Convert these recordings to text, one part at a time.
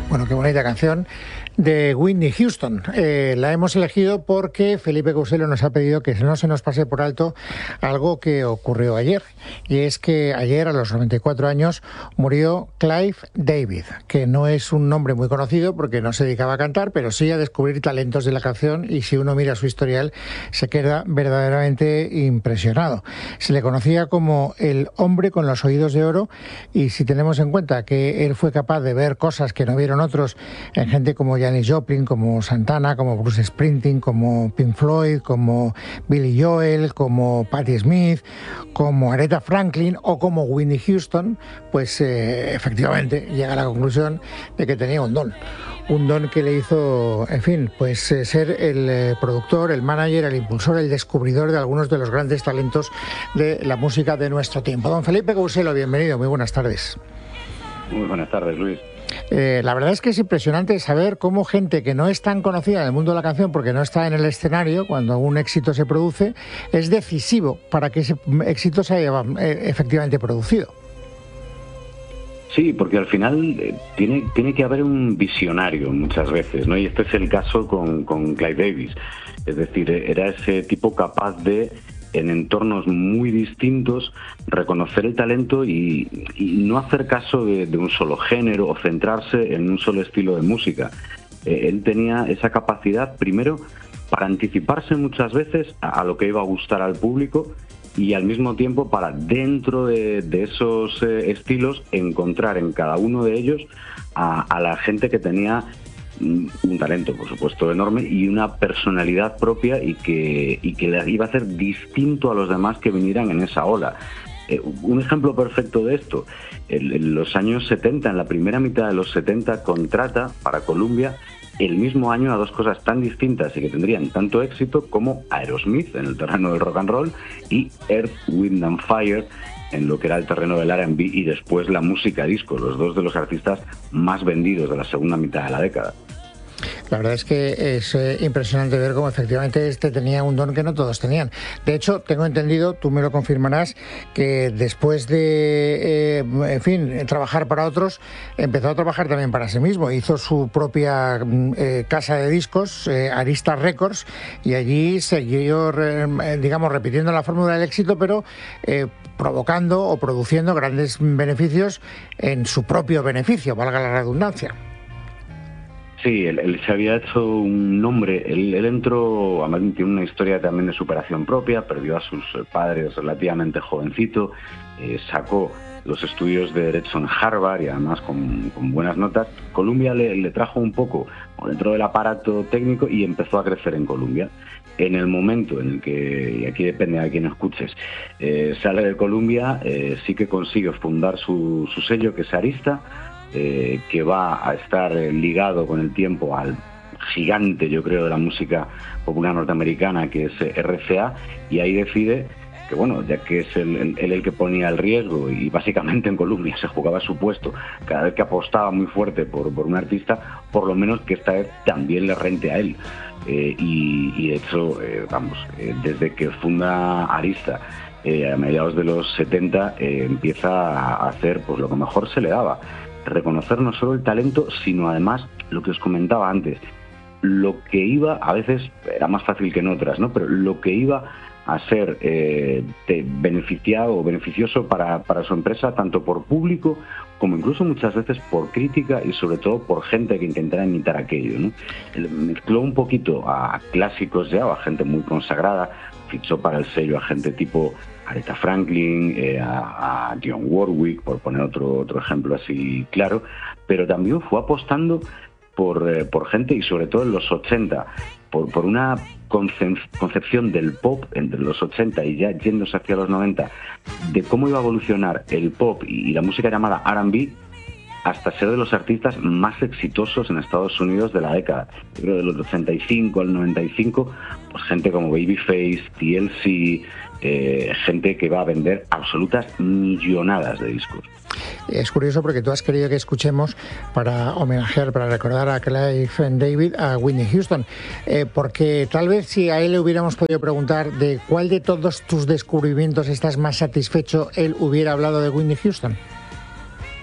Bueno, qué bonita canción de Whitney Houston. La hemos elegido porque Felipe Couselo nos ha pedido que no se nos pase por alto algo que ocurrió ayer. Y es que ayer, a los 94 años, murió Clive David, que no es un nombre muy conocido porque no se dedicaba a cantar, pero sí a descubrir talentos de la canción, y si uno mira su historial se queda verdaderamente impresionado. Se le conocía como el hombre con los oídos de oro, y si tenemos en cuenta que él fue capaz de ver cosas que no vieron otros en gente como Janis Joplin, como Santana, como Bruce Springsteen, como Pink Floyd, como Billy Joel, como Patti Smith, como Aretha Franklin o como Whitney Houston, pues efectivamente llega a la conclusión de que tenía un don que le hizo, en fin, pues ser el productor, el manager, el impulsor, el descubridor de algunos de los grandes talentos de la música de nuestro tiempo. Don Felipe Couselo, bienvenido, muy buenas tardes. Muy buenas tardes, Luis. La verdad es que es impresionante saber cómo gente que no es tan conocida en el mundo de la canción, porque no está en el escenario cuando un éxito se produce, es decisivo para que ese éxito se haya efectivamente producido. Sí, porque al final tiene que haber un visionario muchas veces, ¿no? Y este es el caso con Clive Davis. Es decir, era ese tipo capaz de, en entornos muy distintos, reconocer el talento y no hacer caso de un solo género o centrarse en un solo estilo de música. Él tenía esa capacidad, primero, para anticiparse muchas veces a lo que iba a gustar al público, y al mismo tiempo para, dentro de esos estilos, encontrar en cada uno de ellos a la gente que tenía un talento, por supuesto, enorme, y una personalidad propia, y que le iba a hacer distinto a los demás que vinieran en esa ola. Un ejemplo perfecto de esto, en los años 70, en la primera mitad de los 70, contrata para Columbia el mismo año a dos cosas tan distintas y que tendrían tanto éxito como Aerosmith en el terreno del rock and roll y Earth, Wind and Fire en lo que era el terreno del R&B y después la música disco, los dos de los artistas más vendidos de la segunda mitad de la década. La verdad es que es impresionante ver cómo efectivamente este tenía un don que no todos tenían. De hecho, tengo entendido, tú me lo confirmarás, que después de, en fin, trabajar para otros, empezó a trabajar también para sí mismo. Hizo su propia casa de discos, Arista Records, y allí siguió, digamos, repitiendo la fórmula del éxito, pero provocando o produciendo grandes beneficios en su propio beneficio, valga la redundancia. Sí, él se había hecho un nombre. Él entró, además tiene una historia también de superación propia, perdió a sus padres relativamente jovencito, sacó los estudios de Derecho en Harvard y además con buenas notas. Columbia le trajo un poco dentro del aparato técnico y empezó a crecer en Columbia. En el momento en el que, y aquí depende de quién escuches, sale de Columbia, sí que consigue fundar su sello, que es Arista, que va a estar ligado con el tiempo al gigante, yo creo, de la música popular norteamericana, que es RCA, y ahí decide que, bueno, ya que es él el que ponía el riesgo y básicamente en Columbia se jugaba su puesto cada vez que apostaba muy fuerte por un artista, por lo menos que esta vez también le rente a él. Y de hecho, desde que funda Arista, a mediados de los 70, empieza a hacer pues lo que mejor se le daba: reconocer no solo el talento, sino además lo que os comentaba antes, lo que iba, a veces era más fácil que en otras, ¿no? Pero lo que iba a ser beneficiado o beneficioso para su empresa, tanto por público como incluso muchas veces por crítica y sobre todo por gente que intentara imitar aquello, ¿no? Él mezcló un poquito a clásicos ya, o a gente muy consagrada, fichó para el sello a gente tipo Aretha Franklin, a Dionne Warwick, por poner otro ejemplo así claro, pero también fue apostando por gente, y sobre todo en los 80, por una concepción del pop entre los 80 y ya yéndose hacia los 90, de cómo iba a evolucionar el pop y la música llamada R&B, hasta ser de los artistas más exitosos en Estados Unidos de la década. Yo creo de los 85 al 95, pues gente como Babyface, TLC, gente que va a vender absolutas millonadas de discos. Es curioso porque tú has querido que escuchemos, para homenajear, para recordar a Clive David, a Whitney Houston, porque tal vez si a él le hubiéramos podido preguntar de cuál de todos tus descubrimientos estás más satisfecho, él hubiera hablado de Whitney Houston.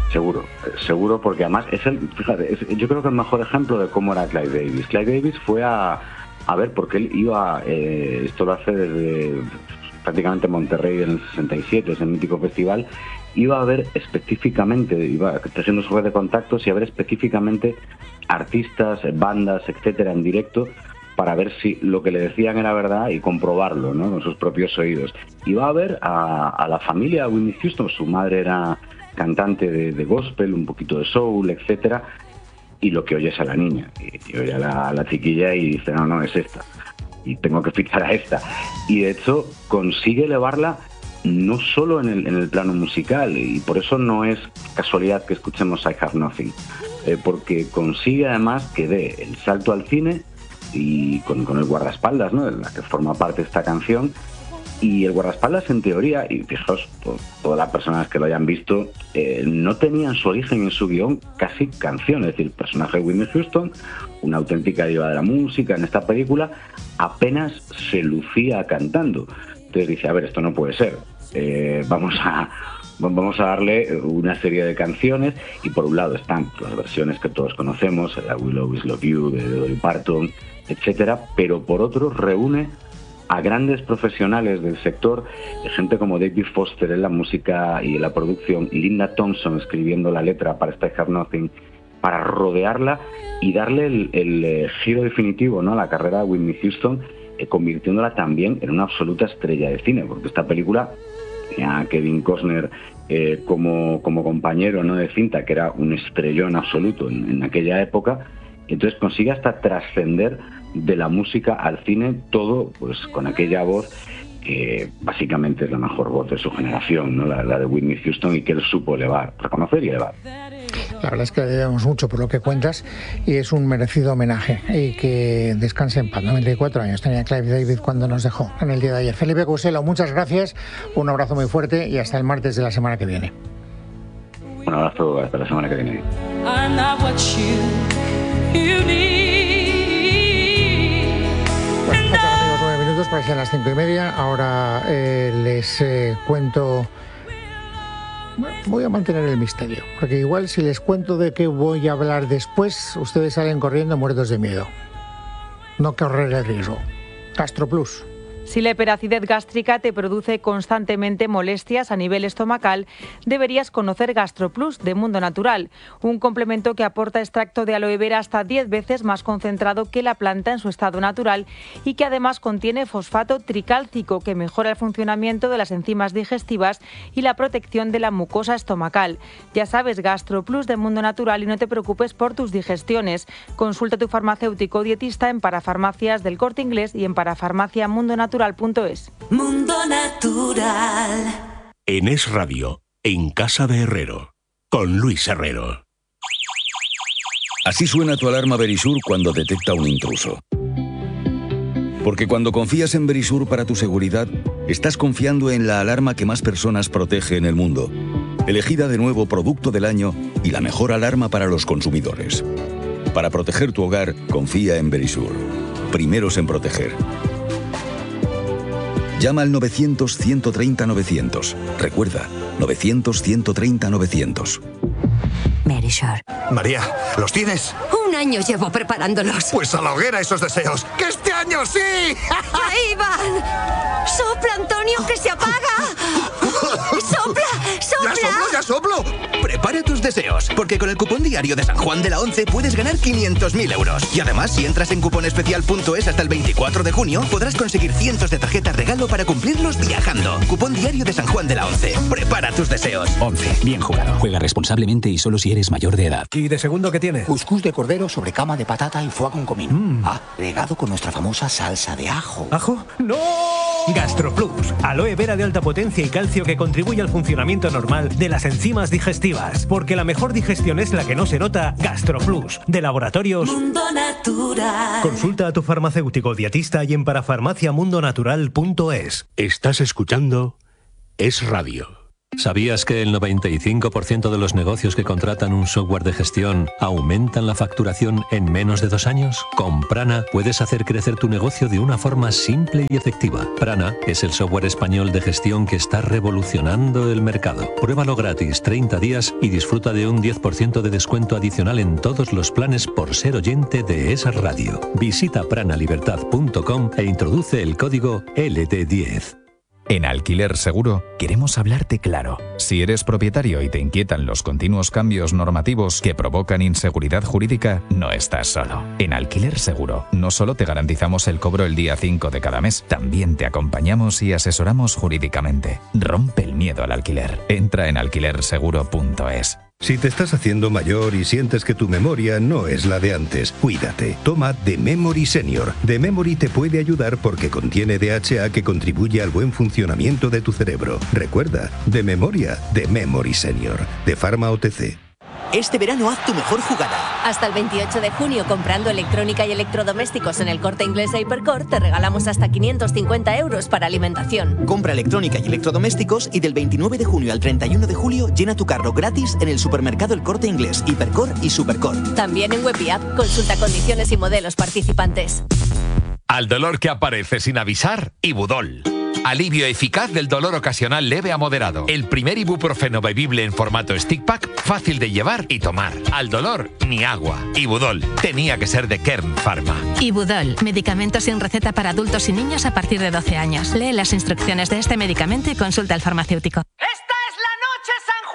Seguro, porque además fíjate, yo creo que el mejor ejemplo de cómo era Clive Davis. Clive Davis fue a ver, porque él iba, esto lo hace desde prácticamente Monterrey en el 67, ese mítico festival, iba a ver específicamente, iba tejiendo su red de contactos y a ver específicamente artistas, bandas, etcétera, en directo, para ver si lo que le decían era verdad y comprobarlo, ¿no?, con sus propios oídos. Iba a ver a la familia Whitney Houston. Su madre era cantante de gospel, un poquito de soul, etcétera, y lo que oye es a la niña, y oye a la chiquilla y dice, no, es esta, y tengo que fichar a esta. Y de hecho consigue elevarla no solo en el plano musical, y por eso no es casualidad que escuchemos I Have Nothing, porque consigue además que dé el salto al cine, y con el guardaespaldas, ¿no?, de la que forma parte esta canción. Y el guardaespaldas, en teoría, y fijaos, todas las personas que lo hayan visto, no tenían su origen en su guión casi canción. Es decir, el personaje de Whitney Houston, una auténtica diva de la música en esta película, apenas se lucía cantando. Entonces dice, a ver, esto no puede ser. Vamos a darle una serie de canciones, y por un lado están las versiones que todos conocemos, I Will Always Love You, de Dolly Parton, etcétera, pero por otro reúne a grandes profesionales del sector, gente como David Foster en la música y en la producción, Linda Thompson escribiendo la letra para esta I Have Nothing, para rodearla y darle el giro definitivo, ¿no?, a la carrera de Whitney Houston, convirtiéndola también en una absoluta estrella de cine, porque esta película tenía a Kevin Costner como compañero, ¿no?, de cinta, que era un estrellón absoluto en aquella época. Entonces consigue hasta trascender de la música al cine, todo pues con aquella voz que básicamente es la mejor voz de su generación, ¿no?, la de Whitney Houston, y que él supo reconocer y elevar. La verdad es que le debemos mucho por lo que cuentas, y es un merecido homenaje, y que descanse en paz. 94 años tenía Clive David cuando nos dejó en el día de ayer. Felipe Couselo, muchas gracias, un abrazo muy fuerte y hasta el martes de la semana que viene. Un abrazo, hasta la semana que viene. Bueno, faltan amigos 9 minutos para que sean las 5:30. Ahora les cuento. Voy a mantener el misterio, porque igual si les cuento de qué voy a hablar después, ustedes salen corriendo muertos de miedo. No correr el riesgo. GastroPlus. Si la hiperacidez gástrica te produce constantemente molestias a nivel estomacal, deberías conocer GastroPlus de Mundo Natural, un complemento que aporta extracto de aloe vera hasta 10 veces más concentrado que la planta en su estado natural, y que además contiene fosfato tricálcico, que mejora el funcionamiento de las enzimas digestivas y la protección de la mucosa estomacal. Ya sabes, GastroPlus de Mundo Natural, y no te preocupes por tus digestiones. Consulta a tu farmacéutico dietista en Parafarmacias del Corte Inglés y en parafarmaciamundonatural.es. Mundo Natural. En Es Radio, en Casa de Herrero, con Luis Herrero. Así suena tu alarma Verisur cuando detecta un intruso. Porque cuando confías en Verisur para tu seguridad, estás confiando en la alarma que más personas protege en el mundo. Elegida de nuevo Producto del Año y la mejor alarma para los consumidores. Para proteger tu hogar, confía en Verisur. Primeros en proteger. Llama al 900-130-900. Recuerda, 900-130-900. Verisur. María, ¿los tienes? Un año llevo preparándolos. Pues a la hoguera esos deseos. ¡Que este año sí! ¡Ahí van! ¡Sopla, Antonio, que se apaga! ¡Sopla! ¡Sopla! ¡Ya soplo! Prepara tus deseos, porque con el cupón diario de San Juan de la Once puedes ganar 500.000 euros. Y además, si entras en cuponespecial.es hasta el 24 de junio, podrás conseguir cientos de tarjetas regalo para cumplirlos viajando. Cupón diario de San Juan de la Once. Prepara tus deseos. 11. Bien jugado. Juega responsablemente y solo si eres mayor de edad. ¿Y de segundo qué tiene? Cuscús de cordero sobre cama de patata y foie con comino. Agregado con nuestra famosa salsa de ajo. ¿Ajo? ¡No! GastroPlus. Aloe vera de alta potencia y calcio que contribuye al funcionamiento normal de las enzimas digestivas. Porque la mejor digestión es la que no se nota. GastroPlus. De Laboratorios Mundo Natural. Consulta a tu farmacéutico dietista y en parafarmaciamundonatural.es. Estás escuchando Es Radio. ¿Sabías que el 95% de los negocios que contratan un software de gestión aumentan la facturación en menos de 2 años? Con Prana puedes hacer crecer tu negocio de una forma simple y efectiva. Prana es el software español de gestión que está revolucionando el mercado. Pruébalo gratis 30 días y disfruta de un 10% de descuento adicional en todos los planes por ser oyente de esa radio. Visita pranalibertad.com e introduce el código LT10. En Alquiler Seguro queremos hablarte claro. Si eres propietario y te inquietan los continuos cambios normativos que provocan inseguridad jurídica, no estás solo. En Alquiler Seguro no solo te garantizamos el cobro el día 5 de cada mes, también te acompañamos y asesoramos jurídicamente. Rompe el miedo al alquiler. Entra en alquilerseguro.es. Si te estás haciendo mayor y sientes que tu memoria no es la de antes, cuídate. Toma The Memory Senior. The Memory te puede ayudar porque contiene DHA que contribuye al buen funcionamiento de tu cerebro. Recuerda, de memoria, The Memory Senior. De Pharma OTC. Este verano haz tu mejor jugada. Hasta el 28 de junio, comprando electrónica y electrodomésticos en el Corte Inglés de Hipercor, te regalamos hasta 550 euros para alimentación. Compra electrónica y electrodomésticos y del 29 de junio al 31 de julio llena tu carro gratis en el supermercado El Corte Inglés, Hipercor y Supercor. También en web y app, consulta condiciones y modelos participantes. Al dolor que aparece sin avisar, Ibudol. Alivio eficaz del dolor ocasional leve a moderado. El primer ibuprofeno bebible en formato stick pack, fácil de llevar y tomar. Al dolor, ni agua. Ibudol. Tenía que ser de Kern Pharma. Ibudol. Medicamento sin receta para adultos y niños a partir de 12 años. Lee las instrucciones de este medicamento y consulta al farmacéutico.